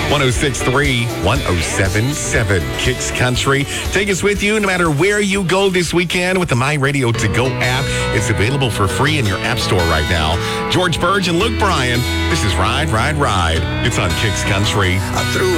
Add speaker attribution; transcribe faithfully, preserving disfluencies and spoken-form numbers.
Speaker 1: one oh six three, one oh seven seven. Kicks Country. Take us with you no matter where you go this weekend with the My Radio To Go app. It's available for free in your app store right now. George Burge and Luke Bryan. This is Ride, Ride, Ride. It's on Kicks Country.
Speaker 2: I threw